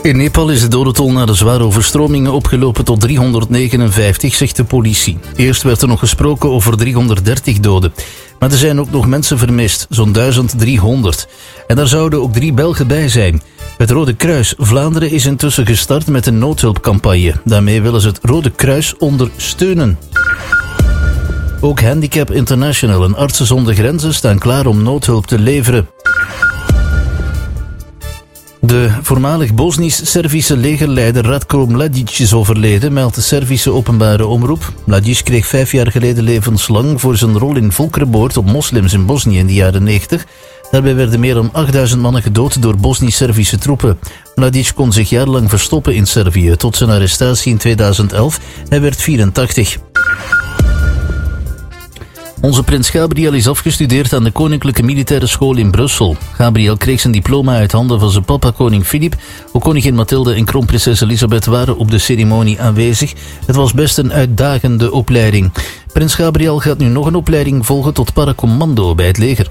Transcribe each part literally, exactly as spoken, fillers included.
In Nepal is de dodental na de zware overstromingen opgelopen tot driehonderdnegenenvijftig, zegt de politie. Eerst werd er nog gesproken over driehonderddertig doden. Maar er zijn ook nog mensen vermist, zo'n duizend driehonderd. En daar zouden ook drie Belgen bij zijn. Het Rode Kruis Vlaanderen is intussen gestart met een noodhulpcampagne. Daarmee willen ze het Rode Kruis ondersteunen. Ook Handicap International en Artsen zonder Grenzen staan klaar om noodhulp te leveren. De voormalig Bosnisch-Servische legerleider Ratko Mladic is overleden, meldt de Servische openbare omroep. Mladic kreeg vijf jaar geleden levenslang voor zijn rol in volkerenmoord op moslims in Bosnië in de jaren negentig. Daarbij werden meer dan achtduizend mannen gedood door Bosnisch-Servische troepen. Mladic kon zich jarenlang verstoppen in Servië, tot zijn arrestatie in tweeduizend elf. Hij werd vierentachtig. Onze prins Gabriel is afgestudeerd aan de Koninklijke Militaire School in Brussel. Gabriel kreeg zijn diploma uit handen van zijn papa koning Filip. Ook koningin Mathilde en kroonprinses Elisabeth waren op de ceremonie aanwezig. Het was best een uitdagende opleiding. Prins Gabriel gaat nu nog een opleiding volgen tot paracommando bij het leger.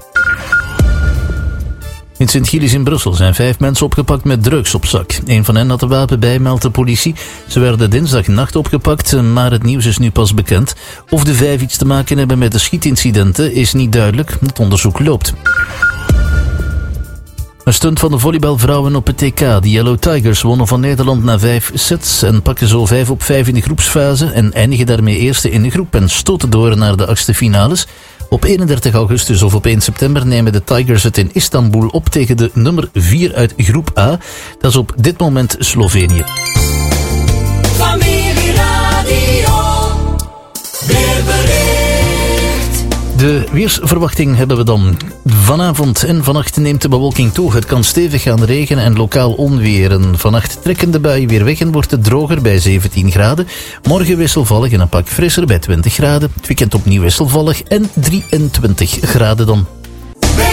In Sint-Gilles in Brussel zijn vijf mensen opgepakt met drugs op zak. Een van hen had een wapen bij, meldt de politie. Ze werden dinsdagnacht opgepakt, maar het nieuws is nu pas bekend. Of de vijf iets te maken hebben met de schietincidenten is niet duidelijk. Het onderzoek loopt. Een stunt van de volleybalvrouwen op het T K. De Yellow Tigers wonnen van Nederland na vijf sets en pakken zo vijf op vijf in de groepsfase en eindigen daarmee eerste in de groep en stoten door naar de achtste finales. Op eenendertig augustus of op één september nemen de Tigers het in Istanbul op tegen de nummer vier uit groep A. Dat is op dit moment Slovenië. Familieradio, weerbericht. De weersverwachting hebben we dan. Vanavond en vannacht neemt de bewolking toe. Het kan stevig gaan regenen en lokaal onweren. Vannacht trekken de buien weer weg en wordt het droger bij zeventien graden. Morgen wisselvallig en een pak frisser bij twintig graden. Het weekend opnieuw wisselvallig en drieëntwintig graden dan.